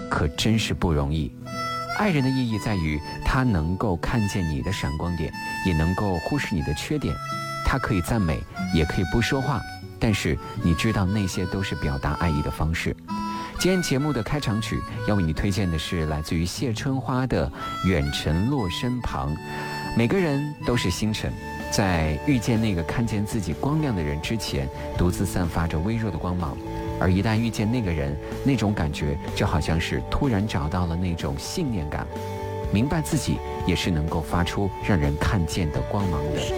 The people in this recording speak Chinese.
可真是不容易。爱人的意义在于他能够看见你的闪光点，也能够忽视你的缺点。他可以赞美，也可以不说话，但是你知道那些都是表达爱意的方式。今天节目的开场曲要为你推荐的是来自于谢春花的《远尘落身旁》。每个人都是星辰，在遇见那个看见自己光亮的人之前，独自散发着微弱的光芒。而一旦遇见那个人，那种感觉就好像是突然找到了那种信念感，明白自己也是能够发出让人看见的光芒的。